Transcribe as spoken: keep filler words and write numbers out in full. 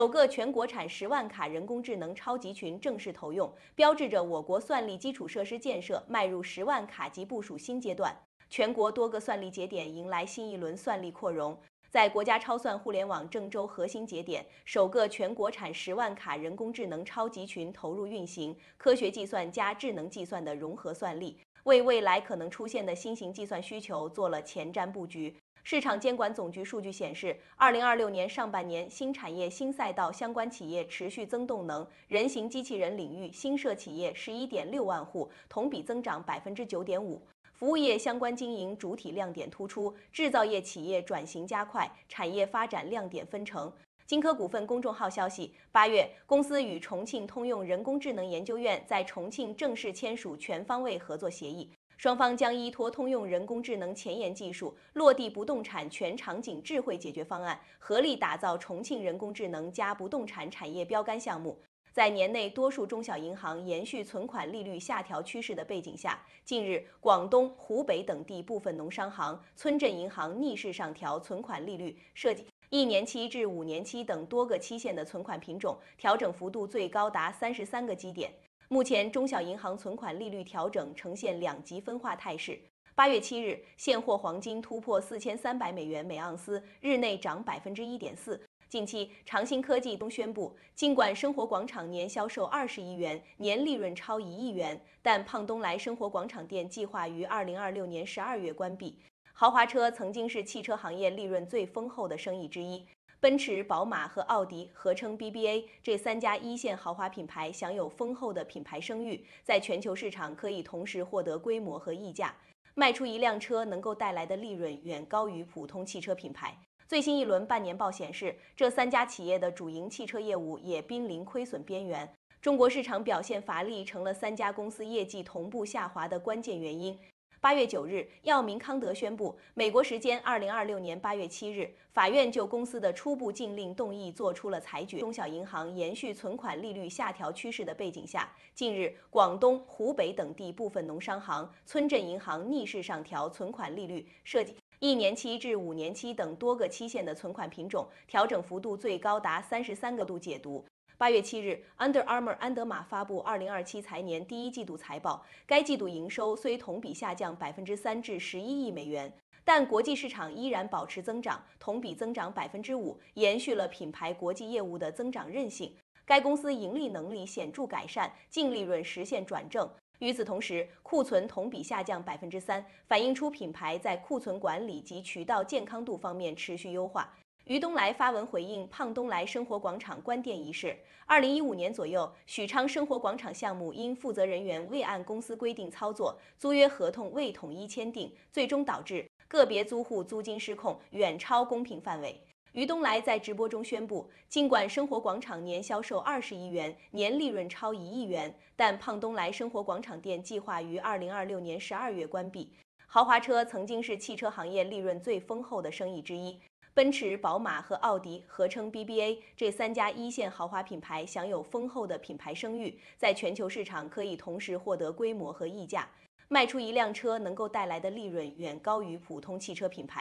首个全国产十万卡人工智能超级群正式投用，标志着我国算力基础设施建设迈入十万卡级部署新阶段。全国多个算力节点迎来新一轮算力扩容。在国家超算互联网郑州核心节点，首个全国产十万卡人工智能超级群投入运行，科学计算加智能计算的融合算力，为未来可能出现的新型计算需求做了前瞻布局。市场监管总局数据显示，二零二六年上半年新产业新赛道相关企业持续增动能，人形机器人领域新设企业十一点六万户，同比增长百分之九点五。服务业相关经营主体亮点突出，制造业企业转型加快，产业发展亮点纷呈。金科股份公众号消息，八月，公司与重庆通用人工智能研究院在重庆正式签署全方位合作协议。双方将依托通用人工智能前沿技术，落地不动产全场景智慧解决方案，合力打造重庆人工智能加不动产产业标杆项目。在年内多数中小银行延续存款利率下调趋势的背景下，近日，广东、湖北等地部分农商行、村镇银行逆势上调存款利率，涉及一年期至五年期等多个期限的存款品种，调整幅度最高达三十三个基点。目前，中小银行存款利率调整呈现两极分化态势。八月七日，现货黄金突破四千三百美元每盎司，日内涨百分之一点四。近期，长兴科技东宣布，尽管生活广场年销售二十亿元，年利润超一亿元，但胖东来生活广场店计划于二零二六年十二月关闭。豪华车曾经是汽车行业利润最丰厚的生意之一。奔驰、宝马和奥迪合称 B B A， 这三家一线豪华品牌享有丰厚的品牌声誉，在全球市场可以同时获得规模和溢价。卖出一辆车能够带来的利润远高于普通汽车品牌。最新一轮半年报显示，这三家企业的主营汽车业务也濒临亏损边缘。中国市场表现乏力，成了三家公司业绩同步下滑的关键原因。八月九日，药明康德宣布，美国时间二零二六年八月七日，法院就公司的初步禁令动议作出了裁决。中小银行延续存款利率下调趋势的背景下，近日，广东、湖北等地部分农商行、村镇银行逆势上调存款利率，涉及一年期至五年期等多个期限的存款品种，调整幅度最高达三十三个度解读。八月七日 ，Under Armour 安德玛发布二零二七财年第一季度财报，该季度营收虽同比下降百分之三至十一亿美元，但国际市场依然保持增长，同比增长百分之五，延续了品牌国际业务的增长韧性。该公司盈利能力显著改善，净利润实现转正。与此同时，库存同比下降百分之三，反映出品牌在库存管理及渠道健康度方面持续优化。于东来发文回应胖东来生活广场关店一事。二零一五年左右，许昌生活广场项目因负责人员未按公司规定操作，租约合同未统一签订，最终导致个别租户租金失控，远超公平范围。于东来在直播中宣布，尽管生活广场年销售二十亿元，年利润超一亿元，但胖东来生活广场店计划于二零二六年十二月关闭。豪华车曾经是汽车行业利润最丰厚的生意之一。奔驰、宝马和奥迪合称 B B A， 这三家一线豪华品牌享有丰厚的品牌声誉，在全球市场可以同时获得规模和溢价。卖出一辆车能够带来的利润远高于普通汽车品牌。